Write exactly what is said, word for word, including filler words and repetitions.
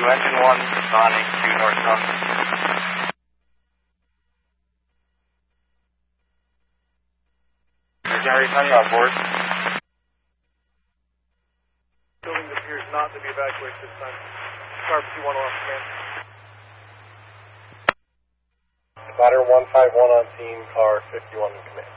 engine one, responding to northbound. Gary, time on board. Building appears not to be evacuated this time. Car two one off command. Ladder one five one on scene, car fifty-one in command.